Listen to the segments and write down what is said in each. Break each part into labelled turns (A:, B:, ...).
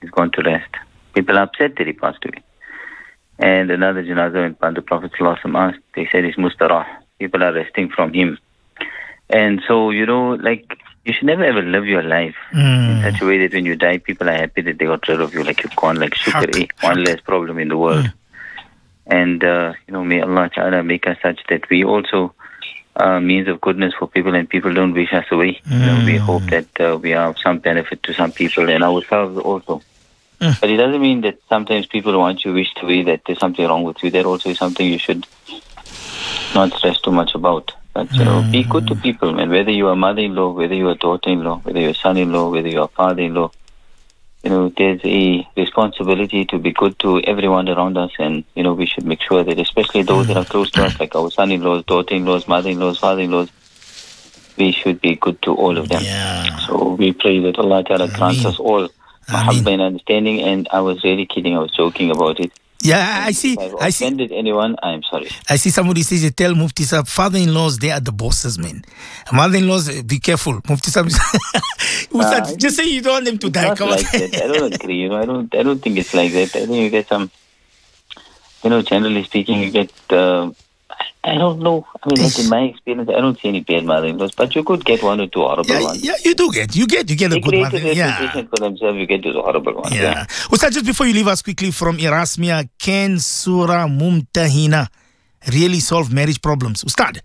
A: He's gone to rest. People are upset that he passed away. And another janazah went by the Prophet ﷺ asked, they said he's mustarah. People are resting from him. And so, you should never ever live your life in such a way that when you die, people are happy that they got rid of you, like you've gone, like shukr, one less problem in the world. And, may Allah Ta'ala make us such that we also means of goodness for people and people don't wish us away. We hope that we are of some benefit to some people and ourselves also. But it doesn't mean that sometimes people want you wished away, that there's something wrong with you. That also is something you should not stress too much about. But, be good to people, man. Whether you are mother-in-law, whether you are daughter-in-law, whether you are son-in-law, whether you are father-in-law, there's a responsibility to be good to everyone around us, and, we should make sure that, especially those that are close to us, like our son-in-laws, daughter-in-laws, mother-in-laws, father-in-laws, we should be good to all of them. Yeah. So we pray that Allah Ta'ala grants us all mahabbah and understanding, and I was really kidding, I was joking about it.
B: Yeah, I see.
A: If I've offended anyone, I'm sorry.
B: I see somebody says, tell Mufti Sahib, father-in-laws, they are the bosses, man. Mother-in-laws, be careful. Mufti Sahib, just say you don't want them to die.
A: Come like that. I don't agree. I don't think it's like that. I think you get some, generally speaking, you get, I don't know. I mean, like in my experience, I don't see any bad mother-in-laws, but you could get one or two horrible ones.
B: Yeah, you do get. You get a good mother-in-law.
A: Yeah. For themselves, you get those horrible ones.
B: Yeah. Ustad, just before you leave us quickly from Erasmia, can Surah Mumtahina really solve marriage problems? Ustad?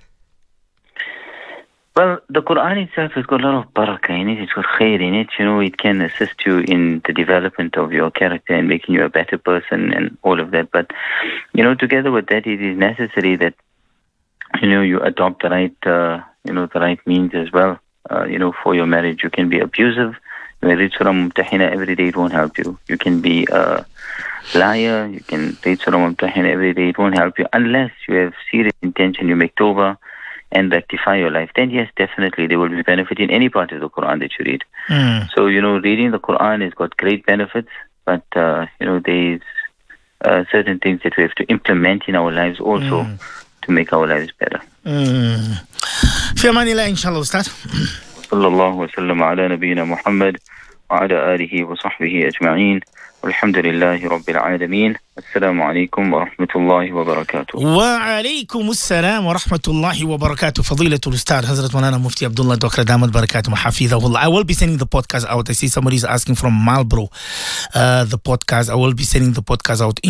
A: Well, the Quran itself has got a lot of barakah in it. It's got khair in it. It can assist you in the development of your character and making you a better person and all of that. But, together with that, it is necessary that you adopt the right, the right means as well. For your marriage, you can be abusive. You read Surah Mumtahina every day, it won't help you. You can be a liar. You can read Surah Mumtahina every day, it won't help you unless you have serious intention. You make tawbah and rectify your life. Then yes, definitely there will be benefit in any part of the Quran that you read. So reading the Quran has got great benefits, but there's certain things that we have to implement in our lives also. To make our lives better.
B: في أمان الله إن شاء الله أستاذ.
A: صلى الله وسلم على نبينا محمد وعلى آله وصحبه أجمعين والحمد لله رب العالمين. السلام عليكم ورحمة الله وبركاته.
B: وعليكم السلام ورحمة الله وبركاته. فضيلة الأستاذ Hazrat Maulana Mufti Abdullah Dr. Damat Barakatuh Hafidhahullah. I will be sending the podcast out. I see somebody is asking from Marlborough. The podcast. I will be sending the podcast out,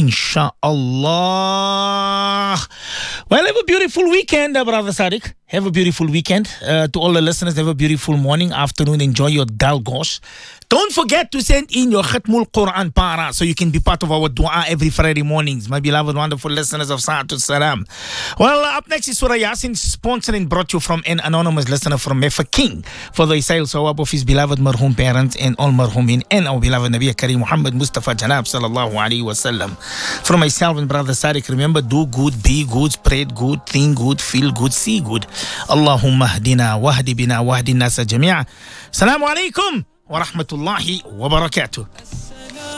B: inshallah. Well, have a beautiful weekend, Brother Sadiq. Have a beautiful weekend. To all the listeners, have a beautiful morning, afternoon. Enjoy your dal gosh. Don't forget to send in your Khatmul Quran para so you can be part of our dua every Friday mornings. My beloved, wonderful listeners of Sa'atul Salam. Well, up next is Surah Yasin, sponsored and brought you from an anonymous listener from Mefa King for the Isail Sawab of his beloved marhum parents and all marhumin and our beloved Nabi Kareem Muhammad Mustafa Janab Sallallahu Alaihi Wasallam. From myself and Brother Sadiq, remember, do good, be good, spread good, think good, feel good, see good. Allahumma hdina wahdi bina wahdi nasa jami'a. Assalamu alaikum wa rahmatullahi wa barakatuh.